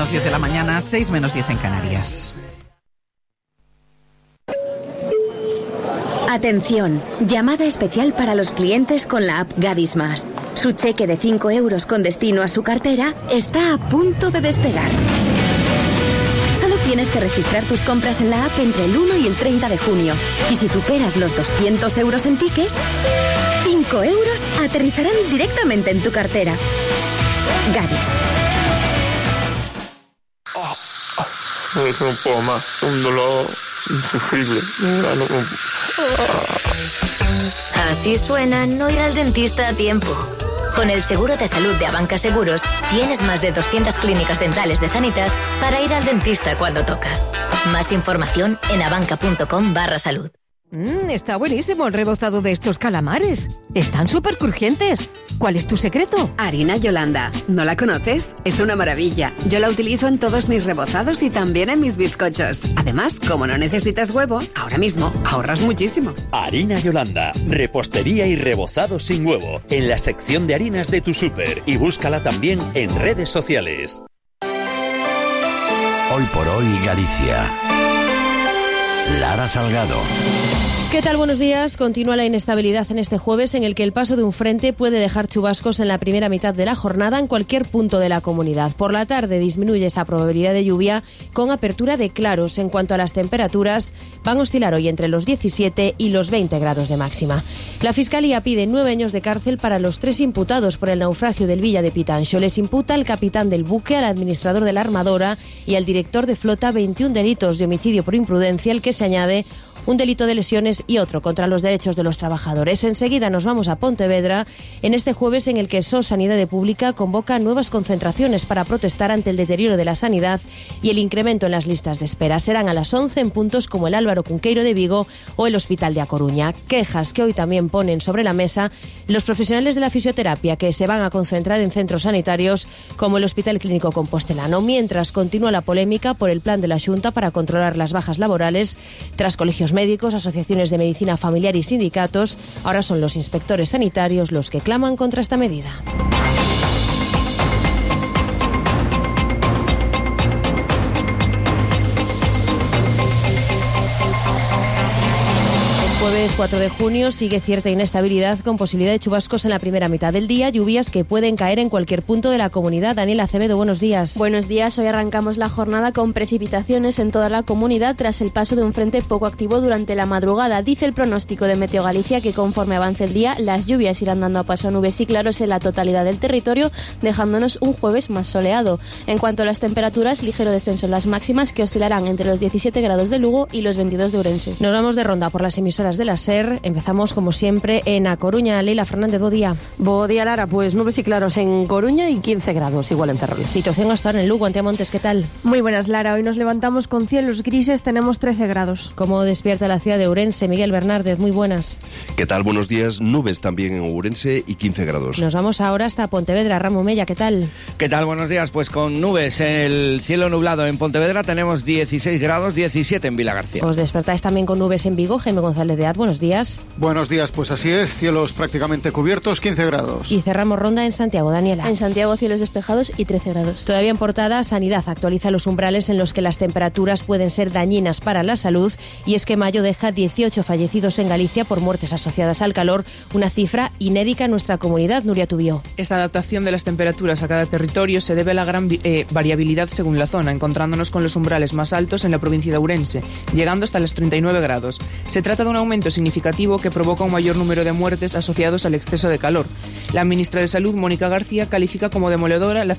menos 10 de la mañana, 6 menos 10 en Canarias. Atención, llamada especial para los clientes con la app Gadis Más. Su cheque de 5 euros con destino a su cartera está a punto de despegar. Solo tienes que registrar tus compras en la app entre el 1 y el 30 de junio. Y si superas los 200 euros en tickets, 5 euros aterrizarán directamente en tu cartera. Gadis. No puedo más, un dolor insufrible. Así suena no ir al dentista a tiempo. Con el seguro de salud de Abanca Seguros, tienes más de 200 clínicas dentales de Sanitas para ir al dentista cuando toca. Más información en abanca.com/salud. Está buenísimo el rebozado de estos calamares. Están súper crujientes. ¿Cuál es tu secreto? Harina Yolanda. ¿No la conoces? Es una maravilla. Yo la utilizo en todos mis rebozados y también en mis bizcochos. Además, como no necesitas huevo, ahora mismo ahorras muchísimo. Harina Yolanda. Repostería y rebozado sin huevo. En la sección de harinas de tu súper. Y búscala también en redes sociales. Hoy por hoy Galicia. Lara Salgado. ¿Qué tal? Buenos días. Continúa la inestabilidad en este jueves en el que el paso de un frente puede dejar chubascos en la primera mitad de la jornada en cualquier punto de la comunidad. Por la tarde disminuye esa probabilidad de lluvia con apertura de claros. En cuanto a las temperaturas, van a oscilar hoy entre los 17 y los 20 grados de máxima. La Fiscalía pide 9 años de cárcel para los 3 imputados por el naufragio del Villa de Pitanxo. Les imputa al capitán del buque, al administrador de la armadora y al director de flota 21 delitos de homicidio por imprudencia, al que se añade un delito de lesiones y otro contra los derechos de los trabajadores. Enseguida nos vamos a Pontevedra en este jueves en el que SOS Sanidad Pública convoca nuevas concentraciones para protestar ante el deterioro de la sanidad y el incremento en las listas de espera. Serán a las 11 en puntos como el Álvaro Cunqueiro de Vigo o el Hospital de A Coruña. Quejas que hoy también ponen sobre la mesa los profesionales de la fisioterapia que se van a concentrar en centros sanitarios como el Hospital Clínico Compostelano, mientras continúa la polémica por el plan de la Xunta para controlar las bajas laborales tras colegios médicos, asociaciones de medicina familiar y sindicatos. Ahora son los inspectores sanitarios los que claman contra esta medida. Jueves 4 de junio sigue cierta inestabilidad con posibilidad de chubascos en la primera mitad del día, lluvias que pueden caer en cualquier punto de la comunidad. Daniela Acevedo, buenos días. Buenos días, hoy arrancamos la jornada con precipitaciones en toda la comunidad tras el paso de un frente poco activo durante la madrugada. Dice el pronóstico de Meteo Galicia que conforme avance el día, las lluvias irán dando a paso a nubes y claros en la totalidad del territorio, dejándonos un jueves más soleado. En cuanto a las temperaturas, ligero descenso en las máximas que oscilarán entre los 17 grados de Lugo y los 22 de Ourense. Nos vamos de ronda por las emisoras de la SER. Empezamos como siempre en A Coruña. Leila Fernández, bo día. Bo día, Lara, pues nubes y claros en Coruña y 15 grados igual en Ferrol. Situación hasta ahora en Lugo. Antemontes, ¿qué tal? Muy buenas, Lara. Hoy nos levantamos con cielos grises, tenemos 13 grados. ¿Cómo despierta la ciudad de Ourense? Miguel Bernárdez, muy buenas. ¿Qué tal? Buenos días. Nubes también en Ourense y 15 grados. Nos vamos ahora hasta Pontevedra. Ramo Mella, ¿qué tal? ¿Qué tal? Buenos días. Pues con nubes, el cielo nublado en Pontevedra tenemos 16 grados, 17 en Vilagarcía. Os despertáis también con nubes en Vigo. Jaime González de Az, buenos días. Buenos días, pues así es, cielos prácticamente cubiertos, 15 grados. Y cerramos ronda en Santiago, Daniela. En Santiago, cielos despejados y 13 grados. Todavía en portada, Sanidad actualiza los umbrales en los que las temperaturas pueden ser dañinas para la salud, y es que mayo deja 18 fallecidos en Galicia por muertes asociadas al calor, una cifra inédita en nuestra comunidad. Nuria Tubío. Esta adaptación de las temperaturas a cada territorio se debe a la gran variabilidad según la zona, encontrándonos con los umbrales más altos en la provincia de Ourense, llegando hasta los 39 grados. Se trata de un aumento significativo que provoca un mayor número de muertes asociados al exceso de calor. La ministra de Salud, Mónica García, califica como demoledora la